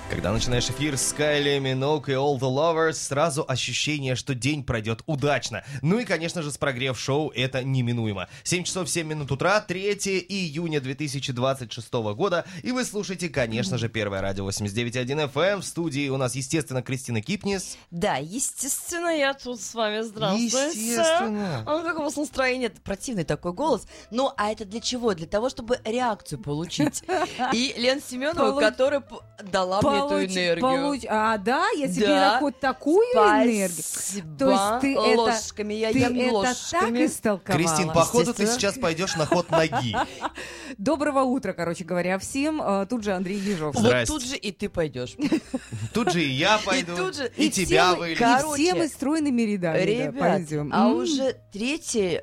Когда начинаешь эфир с Кайли Миноуг и All the Lovers, сразу ощущение, что день пройдет удачно. Ну и, конечно же, с прогрев-шоу это неминуемо. 7 часов 7 минут утра, 3 июня 2026 года. И вы слушаете, конечно же, Первое радио 89.1 FM. В студии у нас, естественно, Кристина Кипнис. Да, естественно, я тут с вами. Здравствуйте. Естественно. А как у вас настроение? Это противный такой голос. Ну, а это для чего? Для того, чтобы реакцию получить. И Лена Семенова, которая дала мне эту энергию. Да? Я тебе такую энергию. То есть ты ложками, я ем ложками. Так истолковала. Кристин, походу ты сейчас пойдешь на ход ноги. Доброго утра, короче говоря, всем. Тут же Андрей Ежов. Вот тут же и ты пойдешь. Тут же и я пойду, и тебя вылью. И все мы стройными рядами пойдем. А уже 3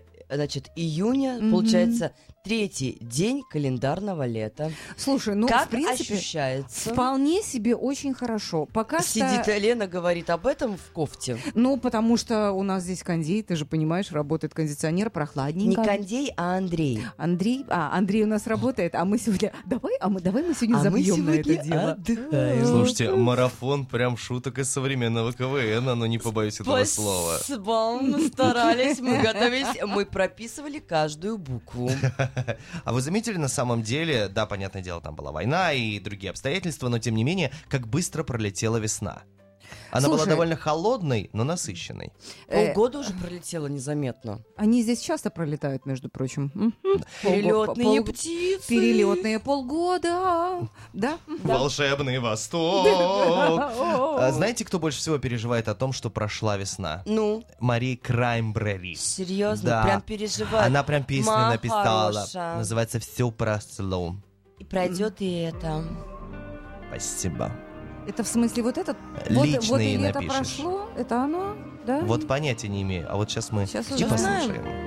июня, получается, 3-й день календарного лета. Слушай, ну, как в принципе, ощущается? Вполне себе очень хорошо. Пока сидит Лена, говорит об этом в кофте. Ну, потому что у нас здесь кондей, ты же понимаешь, работает кондиционер, прохладненько. Не кондей, а Андрей. Андрей у нас работает, а мы сегодня... Давай мы сегодня забьем на это дело. Отдыхаем. Слушайте, марафон прям шуток из современного КВН, но не побоюсь этого слова. Спасибо, мы старались, мы готовились, мы прописывали каждую букву. А вы заметили, на самом деле, да, понятное дело, там была война и другие обстоятельства, но тем не менее, как быстро пролетела весна. Она была довольно холодной, но насыщенной. Полгода уже пролетело незаметно. Они здесь часто пролетают, между прочим. Перелетные птицы. Перелетные полгода. Да? Волшебный Восток. Знаете, кто больше всего переживает о том, что прошла весна? Ну? Мари Краймбрери. Серьезно? Да. Прям переживает? Она прям песню написала. Хорошая. Называется «Все прошло». И пройдет и это. Спасибо. Это в смысле вот этот? Личные вот и лето напишешь. прошло? Это оно? Да? Вот понятия не имею. А вот сейчас мы Сейчас и узнаем. послушаем.